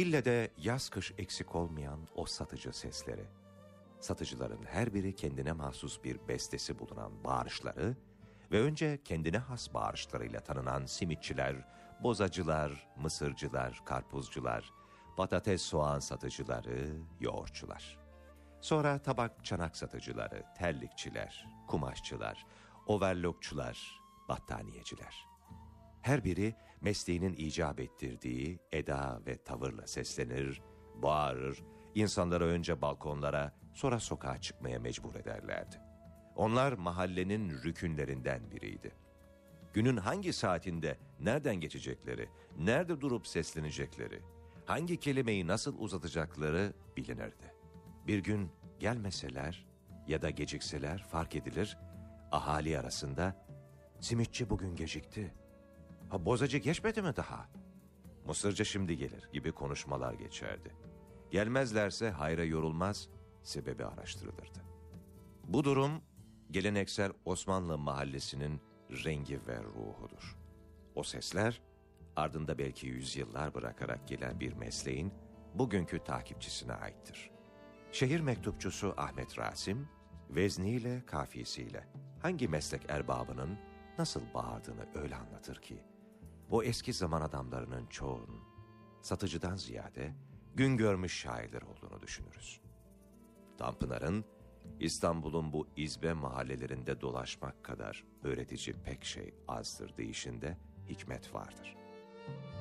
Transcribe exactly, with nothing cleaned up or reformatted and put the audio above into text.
İlle de yaz kış eksik olmayan o satıcı sesleri. Satıcıların her biri kendine mahsus bir bestesi bulunan bağırışları ve önce kendine has bağırışlarıyla tanınan simitçiler, bozacılar, mısırcılar, karpuzcular, patates soğan satıcıları, yoğurtçular. Sonra tabak çanak satıcıları, terlikçiler, kumaşçılar, overlockçular, battaniyeciler. Her biri mesleğinin icap ettirdiği eda ve tavırla seslenir, bağırır, insanları önce balkonlara, sonra sokağa çıkmaya mecbur ederlerdi. Onlar mahallenin rükünlerinden biriydi. Günün hangi saatinde nereden geçecekleri, nerede durup seslenecekleri, hangi kelimeyi nasıl uzatacakları bilinirdi. Bir gün gelmeseler ya da gecikseler fark edilir, ahali arasında "Simitçi bugün gecikti. Ha, bozacı geçmedi mi daha? Mısırcı şimdi gelir" gibi konuşmalar geçerdi. Gelmezlerse hayra yorulmaz, sebebi araştırılırdı. Bu durum geleneksel Osmanlı mahallesinin rengi ve ruhudur. O sesler ardında belki yüzyıllar bırakarak gelen bir mesleğin bugünkü takipçisine aittir. Şehir mektupçusu Ahmet Rasim, vezniyle, kafiyesiyle hangi meslek erbabının nasıl bağırdığını öyle anlatır ki, o eski zaman adamlarının çoğunun satıcıdan ziyade gün görmüş şairler olduğunu düşünürüz. Tanpınar'ın İstanbul'un bu izbe mahallelerinde dolaşmak kadar öğretici pek şey azdır deyişinde hikmet vardır.